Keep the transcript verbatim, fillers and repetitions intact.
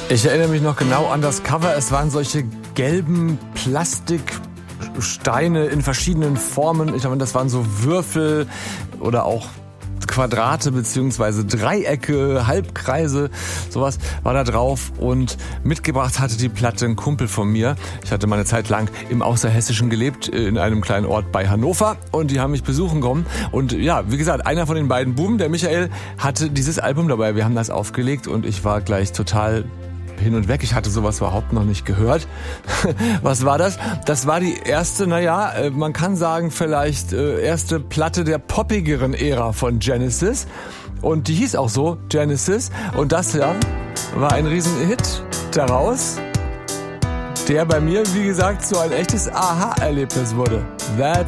Ich erinnere mich noch genau an das Cover. Es waren solche gelben Plastiksteine in verschiedenen Formen. Ich glaube, das waren so Würfel oder auch Quadrate beziehungsweise Dreiecke, Halbkreise, sowas war da drauf. Und mitgebracht hatte die Platte ein Kumpel von mir. Ich hatte mal eine Zeit lang im Außerhessischen gelebt, in einem kleinen Ort bei Hannover, und die haben mich besuchen kommen. Und ja, wie gesagt, einer von den beiden Buben, der Michael, hatte dieses Album dabei. Wir haben das aufgelegt und ich war gleich total hin und weg. Ich hatte sowas überhaupt noch nicht gehört. Was war das? Das war die erste, naja, man kann sagen vielleicht erste Platte der poppigeren Ära von Genesis. Und die hieß auch so, Genesis. Und das ja war ein Riesenhit daraus, der bei mir, wie gesagt, so ein echtes Aha-Erlebnis wurde. That's